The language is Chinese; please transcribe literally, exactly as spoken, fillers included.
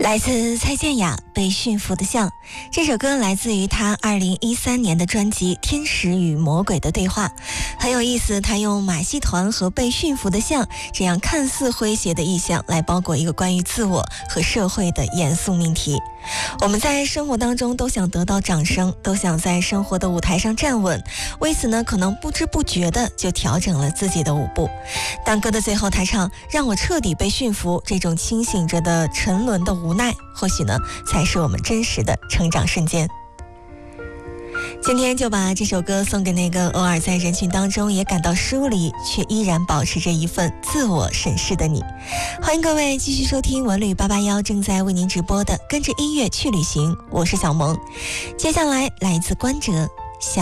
来自蔡健雅《被驯服的象》，这首歌来自于他二零一三年的专辑《天使与魔鬼的对话》，很有意思。他用马戏团和被驯服的象这样看似诙谐的意象来包裹一个关于自我和社会的严肃命题。我们在生活当中都想得到掌声，都想在生活的舞台上站稳，为此呢，可能不知不觉的就调整了自己的舞步。当歌的最后他唱让我彻底被驯服，这种清醒着的沉沦的无奈，或许呢才是我们真实的成长瞬间。今天就把这首歌送给那个偶尔在人群当中也感到疏离，却依然保持着一份自我审视的你。欢迎各位继续收听文旅八八幺正在为您直播的跟着音乐去旅行，我是小萌。接下来来自关喆